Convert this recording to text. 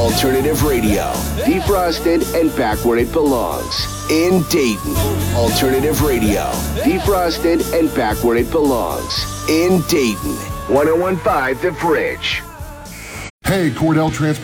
Alternative radio. Defrosted and back where it belongs. In Dayton. Alternative radio. Defrosted and back where it belongs. In Dayton. 1015 The Bridge. Hey, Cordell Transport.